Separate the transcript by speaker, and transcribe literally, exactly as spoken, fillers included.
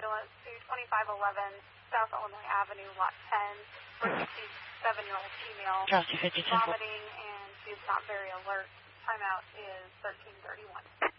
Speaker 1: ambulance to twenty-five eleven South Illinois Avenue, Lot ten, for a sixty-seven-year-old female vomiting, and she is not very alert. Timeout is thirteen thirty-one.